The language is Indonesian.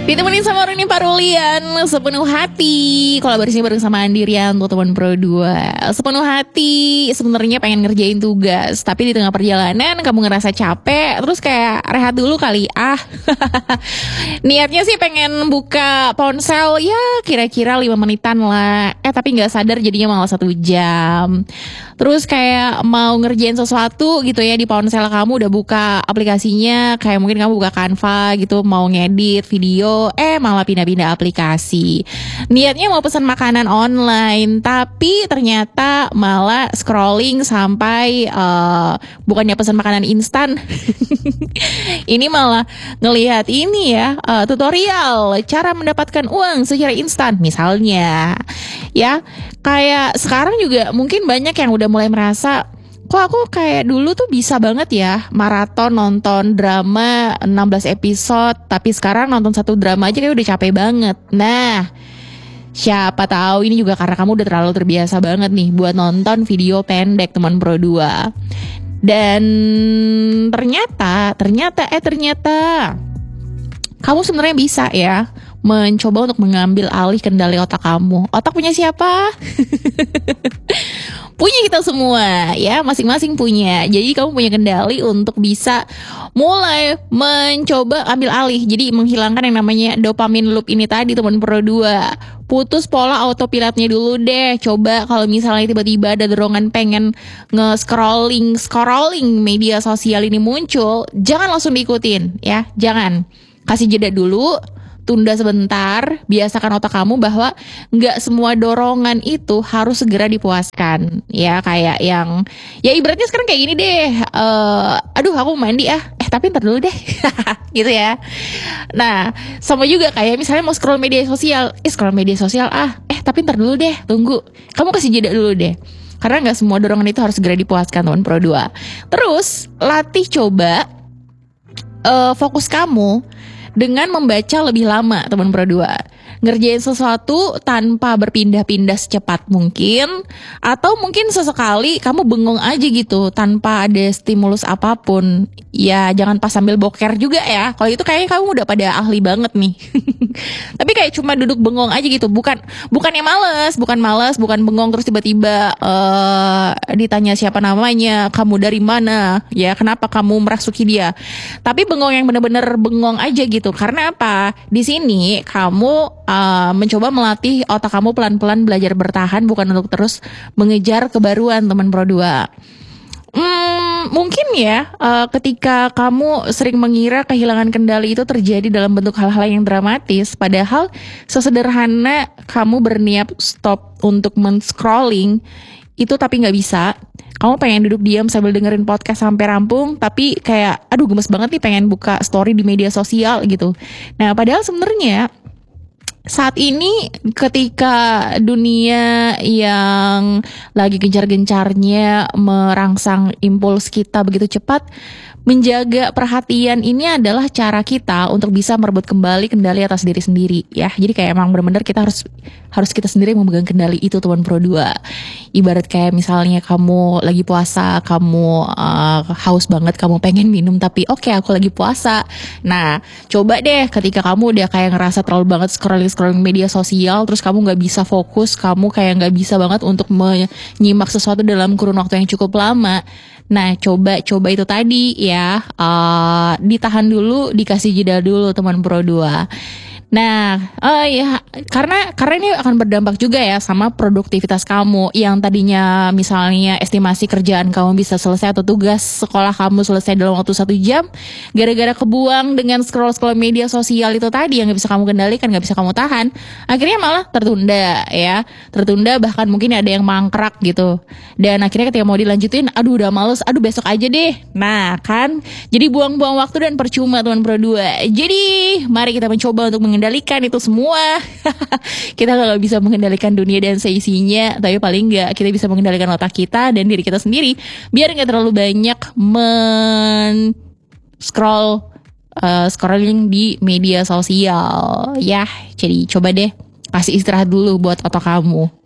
Ditemenin sama Rini Parulian, Sepenuh Hati. Kolaborasinya bareng sama Andi Rianto, teman Pro 2. Sepenuh hati, sebenarnya pengen ngerjain tugas, tapi di tengah perjalanan kamu ngerasa capek, terus kayak rehat dulu kali. Niatnya sih pengen buka ponsel ya kira-kira 5 menitan lah. Tapi gak sadar jadinya malah 1 jam. Terus kayak mau ngerjain sesuatu gitu ya di ponsel kamu, udah buka aplikasinya, kayak mungkin kamu buka Canva gitu, mau ngedit video, malah pindah-pindah aplikasi. Niatnya mau pesan makanan online, tapi ternyata malah scrolling sampai bukannya pesan makanan instan. Ini malah ngelihat ini ya, tutorial cara mendapatkan uang secara instan misalnya. Ya, kayak sekarang juga mungkin banyak yang udah mulai merasa, kok aku kayak dulu tuh bisa banget ya maraton nonton drama 16 episode, tapi sekarang nonton 1 drama aja kayak udah capek banget. Nah, siapa tahu ini juga karena kamu udah terlalu terbiasa banget nih buat nonton video pendek, teman Pro 2. Dan ternyata kamu sebenarnya bisa ya mencoba untuk mengambil alih kendali otak kamu. Otak punya siapa? Punya kita semua ya, masing-masing punya. Jadi kamu punya kendali untuk bisa mulai mencoba ambil alih. Jadi menghilangkan yang namanya dopamine loop ini tadi, teman Pro 2. Putus pola autopilotnya dulu deh. Coba kalau misalnya tiba-tiba ada dorongan pengen scrolling media sosial ini muncul, jangan langsung diikutin ya, jangan. Kasih jeda dulu, tunda sebentar, biasakan otak kamu bahwa nggak semua dorongan itu harus segera dipuaskan. Ya kayak yang, ya ibaratnya sekarang kayak gini deh, aduh aku mandi tapi ntar dulu deh, gitu ya. Nah, sama juga kayak misalnya mau scroll media sosial, tapi ntar dulu deh, tunggu. Kamu kasih jeda dulu deh. Karena nggak semua dorongan itu harus segera dipuaskan, teman Pro 2. Terus, latih coba fokus kamu dengan membaca lebih lama, teman Pro 2. Ngerjain sesuatu tanpa berpindah-pindah secepat mungkin, atau mungkin sesekali kamu bengong aja gitu tanpa ada stimulus apapun. Ya jangan pas sambil boker juga ya. Kalau itu kayaknya kamu udah pada ahli banget nih. Tapi kayak cuma duduk bengong aja gitu, bukannya males, bukan bengong terus tiba-tiba ditanya siapa namanya, kamu dari mana, ya kenapa kamu merasuki dia. Tapi bengong yang benar-benar bengong aja gitu. Karena apa? Di sini kamu mencoba melatih otak kamu pelan-pelan belajar bertahan, bukan untuk terus mengejar kebaruan, teman Pro 2. Mungkin ya ketika kamu sering mengira kehilangan kendali itu terjadi dalam bentuk hal-hal yang dramatis, padahal sesederhana kamu berniat stop untuk men-scrolling itu tapi gak bisa. Kamu pengen duduk diam sambil dengerin podcast sampai rampung, tapi kayak aduh gemes banget nih pengen buka story di media sosial gitu. Nah padahal sebenarnya saat ini ketika dunia yang lagi gencar-gencarnya merangsang impuls kita begitu cepat, menjaga perhatian ini adalah cara kita untuk bisa merebut kembali kendali atas diri sendiri ya. Jadi kayak emang benar-benar kita harus kita sendiri yang memegang kendali itu, teman Pro 2. Ibarat kayak misalnya kamu lagi puasa, kamu haus banget, kamu pengen minum tapi oke, aku lagi puasa. Nah, coba deh ketika kamu udah kayak ngerasa terlalu banget scrolling media sosial, terus kamu nggak bisa fokus, kamu kayak nggak bisa banget untuk menyimak sesuatu dalam kurun waktu yang cukup lama. Nah, coba itu tadi ya, ditahan dulu, dikasih jeda dulu, teman Pro 2. Nah, ya karena ini akan berdampak juga ya sama produktivitas kamu yang tadinya misalnya estimasi kerjaan kamu bisa selesai atau tugas sekolah kamu selesai dalam waktu 1 jam, gara-gara kebuang dengan scroll media sosial itu tadi yang nggak bisa kamu kendalikan, nggak bisa kamu tahan, akhirnya malah tertunda bahkan mungkin ada yang mangkrak gitu. Dan akhirnya ketika mau dilanjutin, aduh udah males, aduh besok aja deh. Nah kan, jadi buang-buang waktu dan percuma, teman Pro 2. Jadi mari kita mencoba untuk mengendalikan itu semua. Kita gak bisa mengendalikan dunia dan seisinya, tapi paling gak kita bisa mengendalikan otak kita dan diri kita sendiri, biar gak terlalu banyak scrolling di media sosial ya. Jadi coba deh kasih istirahat dulu buat otak kamu.